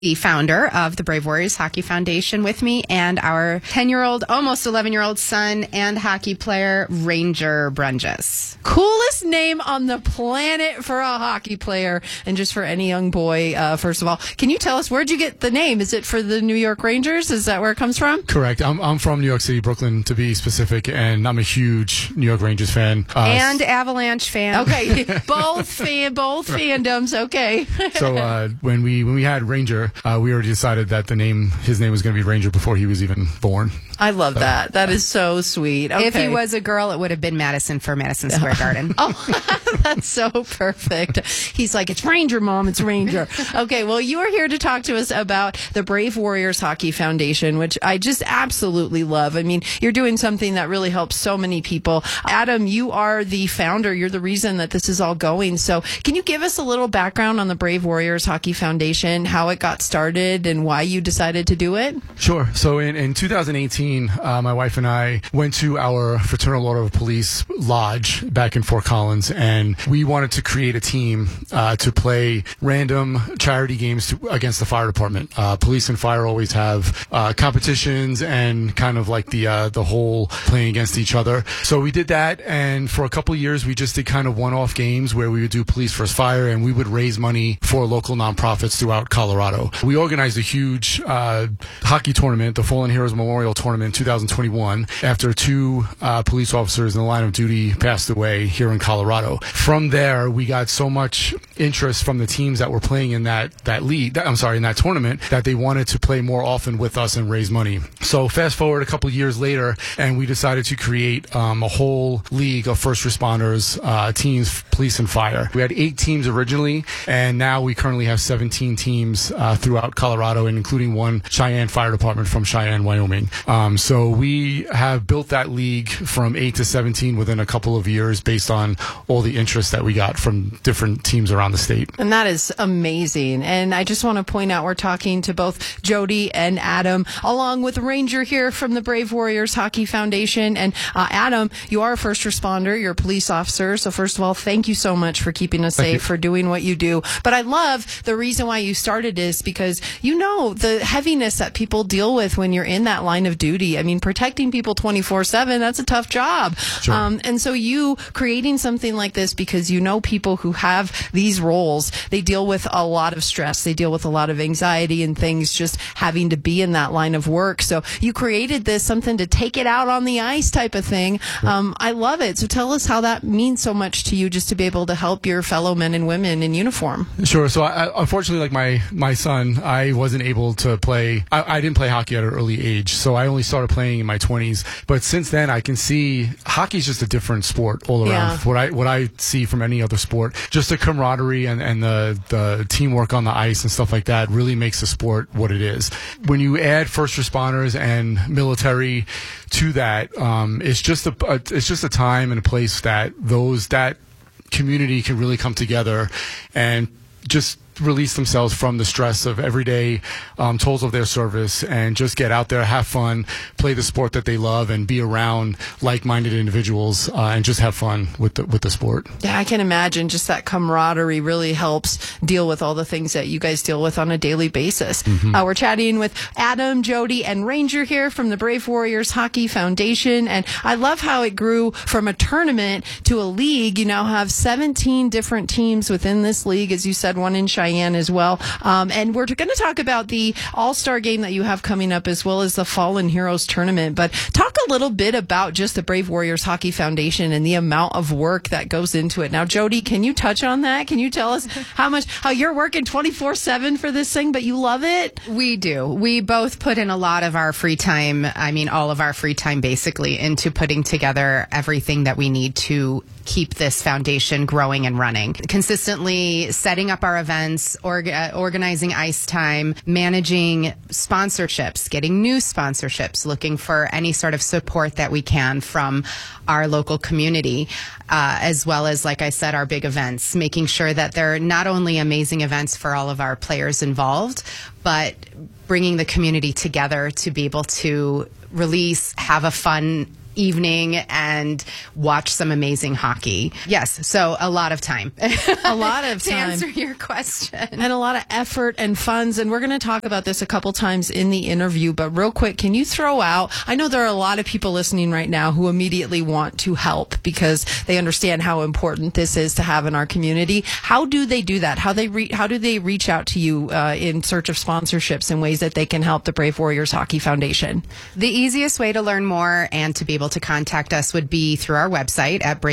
the founder of the Brave Warriors Hockey Foundation with me, and our 10-year-old, almost 11-year-old son and hockey player, Ranger Brunges. Coolest name on the planet for a hockey player, and just for any young boy. First of all, can you tell us, where'd you get the name? Is it for the New York Rangers? Is that where it comes from? Correct. I'm from New York City, Brooklyn, to be specific, and I'm a huge New York Rangers fan. And Avalanche fan. Okay, both fandoms. Okay. So when we had Ranger, we already decided that his name was going to be Ranger before he was even born. I love that. That is so sweet. Okay. If he was a girl, it would have been Madison for Madison Square Garden. Oh, that's so perfect. He's like, it's Ranger, Mom. It's Ranger. Okay, well, you are here to talk to us about the Brave Warriors Hockey Foundation, which I just absolutely love. I mean, you're doing something that really helps so many people. Adam, you are the founder. You're the reason that this is all going. So can you give us a little background on the Brave Warriors Hockey Foundation, how it got started and why you decided to do it? Sure. So in 2018, my wife and I went to our Fraternal Order of Police Lodge back in Fort Collins, and we wanted to create a team to play random charity games against the fire department. Police and fire always have competitions and kind of like the whole playing against each other. So we did that, and for a couple of years, we just did kind of one-off games where we would do police versus fire, and we would raise money for local nonprofits throughout Colorado. We organized a huge hockey tournament, the Fallen Heroes Memorial Tournament in 2021, after two police officers in the line of duty passed away here in Colorado. From there, we got so much interest from the teams that were playing in that tournament, that they wanted to play more often with us and raise money. So fast forward a couple of years later, and we decided to create a whole league of first responders, teams, police and fire. We had 8 teams originally, and now we currently have 17 teams throughout Colorado, and including one Cheyenne Fire Department from Cheyenne, Wyoming. So we have built that league from 8 to 17 within a couple of years based on all the interest that we got from different teams around the state. And that is amazing. And I just want to point out, we're talking to both Jody and Adam, along with Ranger here from the Brave Warriors Hockey Foundation. And Adam, you are a first responder. You're a police officer. So first of all, thank you so much for keeping us safe, for doing what you do. But I love the reason why you started is because you know the heaviness that people deal with when you're in that line of duty. I mean, protecting people 24/7, that's a tough job. Sure. And so you creating something like this, because you know people who have these roles, they deal with a lot of stress. They deal with a lot of anxiety and things, just having to be in that line of work. So you created this, something to take it out on the ice type of thing. I love it. So tell us how that means so much to you, just to be able to help your fellow men and women in uniform. Sure. So unfortunately, like my son, I wasn't able to play. I didn't play hockey at an early age, so I only started playing in my 20s. But since then, I can see hockey is just a different sport all around. Yeah. What I see from any other sport, just the camaraderie and the teamwork on the ice and stuff like that really makes the sport what it is. When you add first responders and military to that, it's just a time and a place that that community can really come together and just release themselves from the stress of everyday tolls of their service, and just get out there, have fun, play the sport that they love, and be around like-minded individuals, and just have fun with the sport. Yeah, I can imagine just that camaraderie really helps deal with all the things that you guys deal with on a daily basis. We're chatting with Adam, Jody, and Ranger here from the Brave Warriors Hockey Foundation, and I love how it grew from a tournament to a league. You now have 17 different teams within this league, as you said, one in Cheyenne as well. And we're going to talk about the All-Star game that you have coming up, as well as the Fallen Heroes tournament. But talk a little bit about just the Brave Warriors Hockey Foundation and the amount of work that goes into it. Now, Jody, can you touch on that? Can you tell us how you're working 24/7 for this thing, but you love it? We do. We both put in a lot of our free time, all of our free time basically, into putting together everything that we need to keep this foundation growing and running. Consistently setting up our events, organizing ice time, managing sponsorships, getting new sponsorships, looking for any sort of support that we can from our local community, as well as, like I said, our big events, making sure that they're not only amazing events for all of our players involved, but bringing the community together to be able to release, have a fun evening and watch some amazing hockey. Yes, so a lot of time. A lot of to time. answer your question. And a lot of effort and funds. And we're going to talk about this a couple times in the interview. But real quick, can you throw out, I know there are a lot of people listening right now who immediately want to help because they understand how important this is to have in our community. How do they do that? How do they reach out to you in search of sponsorships and ways that they can help the Brave Warriors Hockey Foundation? The easiest way to learn more and to be able to contact us would be through our website at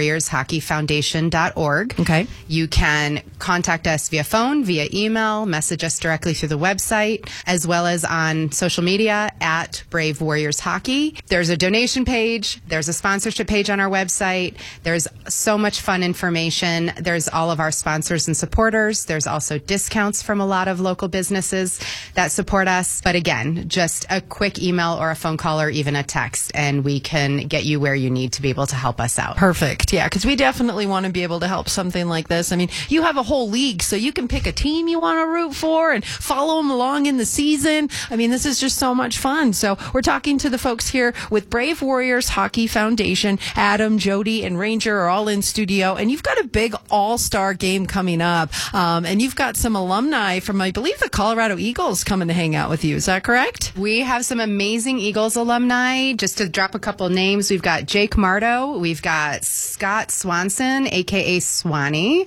bravewarriorshockeyfoundation.org. Okay. You can contact us via phone, via email, message us directly through the website, as well as on social media at Brave Warriors Hockey. There's a donation page. There's a sponsorship page on our website. There's so much fun information. There's all of our sponsors and supporters. There's also discounts from a lot of local businesses that support us. But again, just a quick email or a phone call or even a text, and we can get you where you need to be able to help us out. Perfect. Yeah, because we definitely want to be able to help something like this. I mean, you have a whole league, so you can pick a team you want to root for and follow them along in the season. I mean, this is just so much fun. So we're talking to the folks here with Brave Warriors Hockey Foundation. Adam, Jody, and Ranger are all in studio, and you've got a big all-star game coming up. And you've got some alumni from, I believe, the Colorado Eagles coming to hang out with you. Is that correct? We have some amazing Eagles alumni. Just to drop a couple names, we've got Jake Mardo, we've got Scott Swanson, aka Swanee,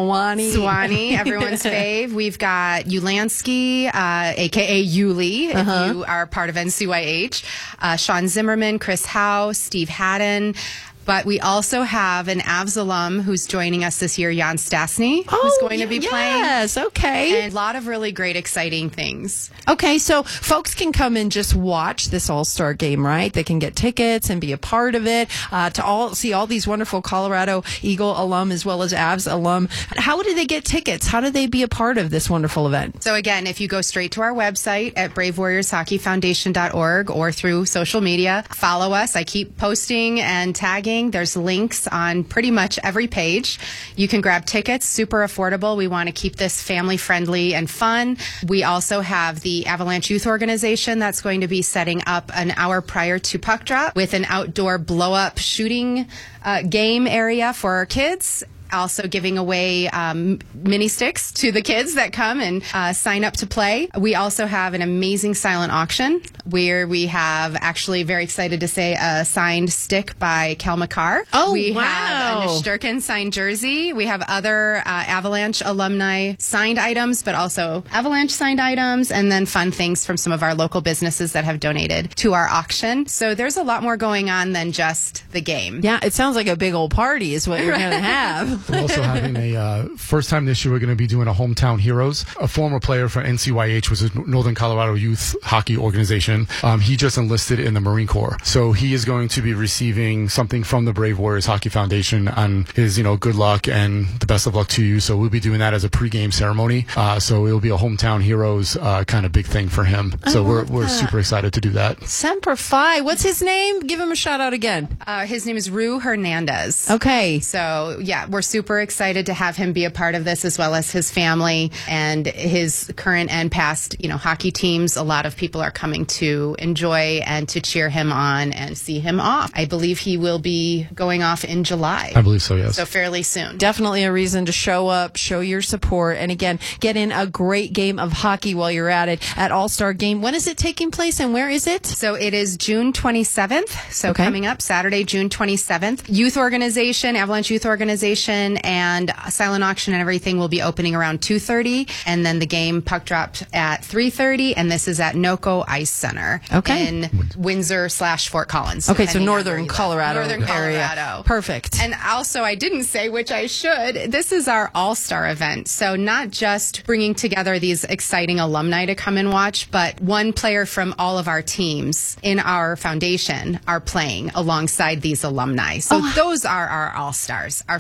everyone's fave. We've got Ulansky, aka Yuli, if you are part of NCYH, Sean Zimmerman, Chris Howe, Steve Haddon. But we also have an Avs alum who's joining us this year, Jan Stasny, who's going to be playing. Yes, okay. And a lot of really great, exciting things. Okay, so folks can come and just watch this All-Star game, right? They can get tickets and be a part of it, to see all these wonderful Colorado Eagle alum as well as Avs alum. How do they get tickets? How do they be a part of this wonderful event? So again, if you go straight to our website at bravewarriorshockeyfoundation.org or through social media, follow us. I keep posting and tagging. There's links on pretty much every page. You can grab tickets, super affordable. We want to keep this family friendly and fun. We also have the Avalanche Youth Organization that's going to be setting up an hour prior to puck drop with an outdoor blow-up shooting game area for our kids. Also giving away mini sticks to the kids that come and sign up to play. We also have an amazing silent auction where we have, actually very excited to say, a signed stick by Kel McCarr. Oh, we wow. have a Nishturkin signed jersey. We have other Avalanche alumni signed items, but also Avalanche signed items, and then fun things from some of our local businesses that have donated to our auction. So there's a lot more going on than just the game. Yeah, it sounds like a big old party is what you're going to have. We're also having a first time this year. We're going to be doing a Hometown Heroes. A former player for NCYH, which is Northern Colorado Youth Hockey Organization. He just enlisted in the Marine Corps, so he is going to be receiving something from the Brave Warriors Hockey Foundation on his, good luck and the best of luck to you. So we'll be doing that as a pregame ceremony. So it'll be a Hometown Heroes kind of big thing for him. So we're super excited to do that. Semper Fi. What's his name? Give him a shout out again. His name is Rue Hernandez. Okay. So yeah, we're super excited to have him be a part of this, as well as his family and his current and past, hockey teams. A lot of people are coming to enjoy and to cheer him on and see him off. I believe he will be going off in July. I believe so, yes. So fairly soon. Definitely a reason to show up, show your support, and again, get in a great game of hockey while you're at it at All-Star Game. When is it taking place and where is it? So it is June 27th. So coming up Saturday, June 27th. Youth Organization, Avalanche Youth Organization, and silent auction and everything will be opening around 2:30, and then the game puck dropped at 3:30, and this is at NOCO Ice Center in Windsor/Fort Collins. Okay, so Northern Colorado area. Perfect. And also, I didn't say, which I should, this is our all-star event. So not just bringing together these exciting alumni to come and watch, but one player from all of our teams in our foundation are playing alongside these alumni. So those are our all-stars. Our first responders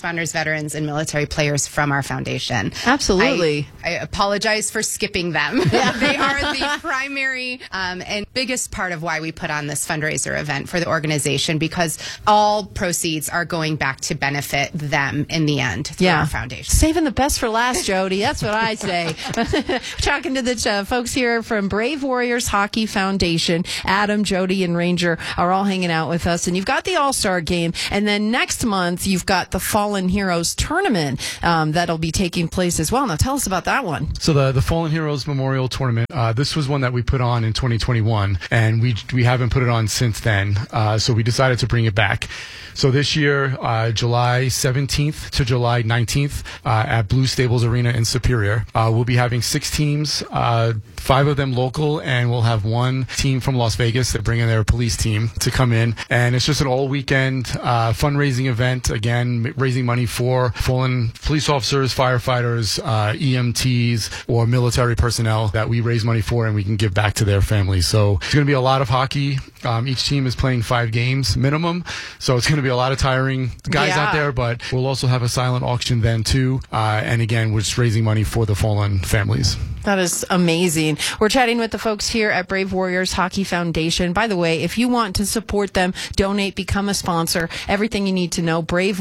responders, veterans, and military players from our foundation. Absolutely. I apologize for skipping them. They are the primary and biggest part of why we put on this fundraiser event for the organization, because all proceeds are going back to benefit them in the end through our foundation. Saving the best for last, Jody. That's what I say. Talking to the folks here from Brave Warriors Hockey Foundation. Adam, Jody, and Ranger are all hanging out with us. And you've got the All-Star Game. And then next month, you've got the Fallen Heroes Tournament that'll be taking place as well. Now, tell us about that one. So the Fallen Heroes Memorial Tournament, this was one that we put on in 2021, and we haven't put it on since then. So we decided to bring it back. So this year, July 17th to July 19th at Blue Stables Arena in Superior, we'll be having 6 teams, 5 of them local, and we'll have 1 team from Las Vegas that bring in their police team to come in. And it's just an all-weekend fundraising event, again, raising money for fallen police officers, firefighters, EMTs, or military personnel that we raise money for and we can give back to their families. So it's going to be a lot of hockey. Each team is playing 5 games minimum, so it's going to be a lot of tiring guys out there, but we'll also have a silent auction then too. And again, we're just raising money for the fallen families. That is amazing. We're chatting with the folks here at Brave Warriors Hockey Foundation. By the way, if you want to support them, donate, become a sponsor, everything you need to know,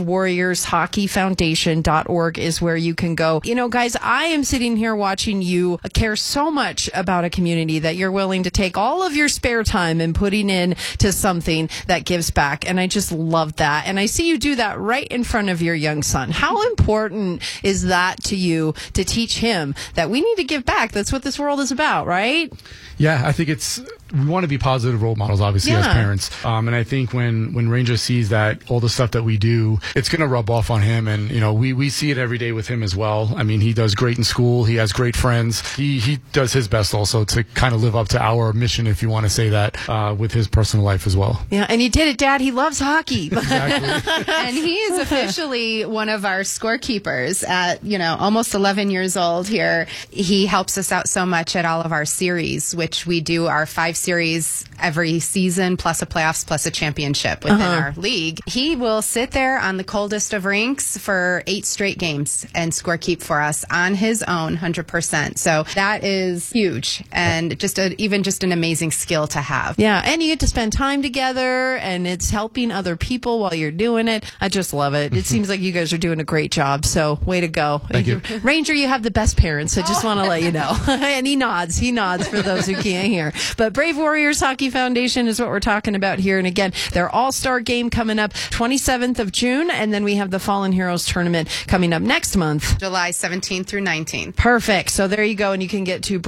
bravewarriorshockeyfoundation.org is where you can go. You know, guys, I am sitting here watching you care so much about a community that you're willing to take all of your spare time and putting in to something that gives back. And I just love that. And I see you do that right in front of your young son. How important is that to you to teach him that we need to give back? That's what this world is about, right? Yeah, I think we want to be positive role models, obviously, as parents. And I think when Ranger sees that all the stuff that we do, it's going to rub off on him. And, you know, we see it every day with him as well. I mean, he does great in school. He has great friends. He does his best also to kind of live up to our mission, if you want to say that, with his personal life as well. Yeah, and he did it, Dad. He loves hockey. Exactly. And he is officially one of our scorekeepers at, almost 11 years old here. He helps us out so much at all of our series, which we do our 5 series every season, plus a playoffs, plus a championship within our league. He will sit there on the coldest of rinks for 8 straight games and scorekeep for us on his own 100%. So that is huge and just an amazing skill to have. Yeah, and you get to spend time together and it's helping other people while you're doing it. I just love it. It seems like you guys are doing a great job. So way to go. Thank you. Ranger, you have the best parents. I just want to let you know. And he nods for those who can't hear. But Brave Warriors Hockey Foundation is what we're talking about here. And again, their All-Star Game coming up 27th of June. And then we have the Fallen Heroes Tournament coming up next month, July 17th through 19th. Perfect. So there you go. And you can get to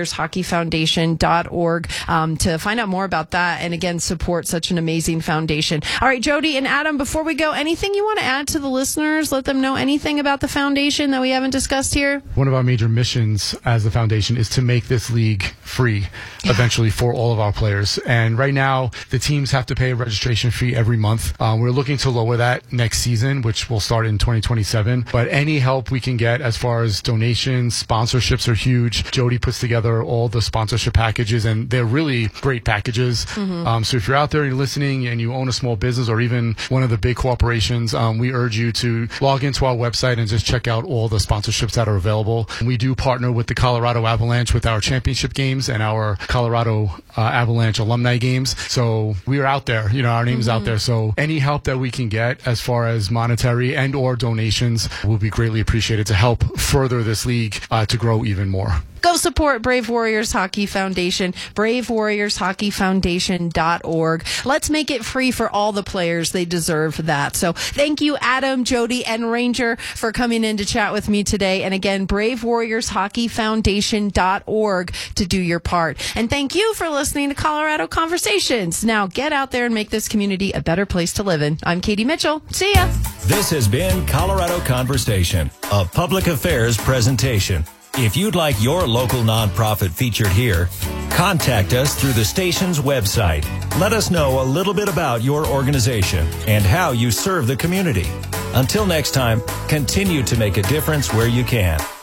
bravewarriorshockeyfoundation.org to find out more about that. And again, support such an amazing foundation. All right, Jody and Adam, before we go, anything you want to add to the listeners? Let them know anything about the foundation that we haven't discussed here? One of our major missions as the foundation is to make this league free eventually for all of our players. And right now, the teams have to pay a registration fee every month. We're looking to lower that next season, which will start in 2027. But any help we can get as far as donations, sponsorships are huge. Jody puts together all the sponsorship packages, and they're really great packages. So if you're out there and you're listening and you own a small business or even one of the big corporations, we urge you to log into our website and just check out all the sponsorships that are available. We do partner with the Colorado Avalanche with our championship games and our Colorado Avalanche alumni games. So we are out there, our name's out there. So any help that we can get as far as monetary and or donations will be greatly appreciated to help further this league to grow even more. Go support Brave Warriors Hockey Foundation, bravewarriorshockeyfoundation.org. Let's make it free for all the players. They deserve that. So thank you, Adam, Jody, and Ranger, for coming in to chat with me today. And again, bravewarriorshockeyfoundation.org to do your part. And thank you for listening to Colorado Conversations. Now get out there and make this community a better place to live in. I'm Katie Mitchell. See ya. This has been Colorado Conversation, a public affairs presentation. If you'd like your local nonprofit featured here, contact us through the station's website. Let us know a little bit about your organization and how you serve the community. Until next time, continue to make a difference where you can.